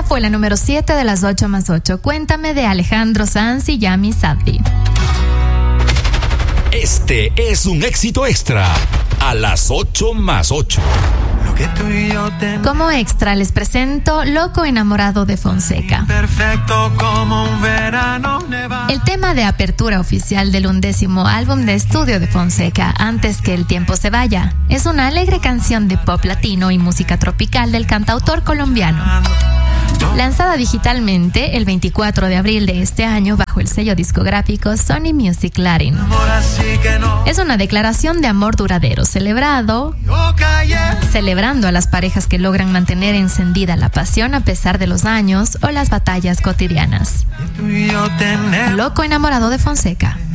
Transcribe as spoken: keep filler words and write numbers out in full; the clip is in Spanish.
fue la número siete de las ocho más ocho. Cuéntame, de Alejandro Sanz y Yami Sabri. Este es un éxito extra a las ocho más ocho. Como extra les presento Loco Enamorado de Fonseca. Perfecto como un verano nevado. El tema de apertura oficial del undécimo álbum de estudio de Fonseca, Antes que el tiempo se vaya, es una alegre canción de pop latino y música tropical del cantautor colombiano. Lanzada digitalmente el veinticuatro de abril de este año bajo el sello discográfico Sony Music Latin. Es una declaración de amor duradero, celebrado, celebrando a las parejas que logran mantener encendida la pasión a pesar de los años o las batallas cotidianas. Loco Enamorado de Fonseca.